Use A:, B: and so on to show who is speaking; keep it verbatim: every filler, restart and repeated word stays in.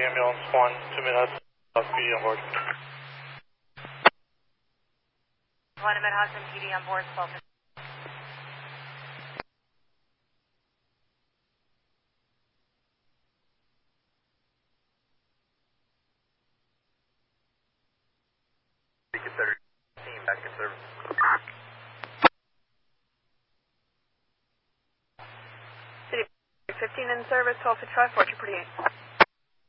A: ambulance one, two minutes, P D on board.
B: one Mid Hudson, P D on board, twelve.
C: Team back in service.
B: City fifteen in service, twelve fifty-five, Fort Tripoli.